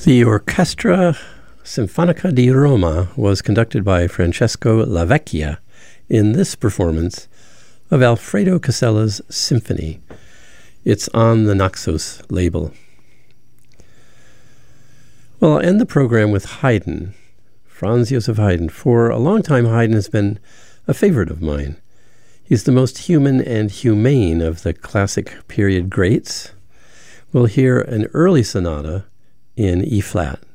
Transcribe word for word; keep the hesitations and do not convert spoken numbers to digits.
The Orchestra Sinfonica di Roma was conducted by Francesco Lavecchia in this performance of Alfredo Casella's Symphony. It's on the Naxos label. Well, I'll end the program with Haydn, Franz Joseph Haydn. For a long time, Haydn has been a favorite of mine. He's the most human and humane of the classic period greats. We'll hear an early sonata in E-flat.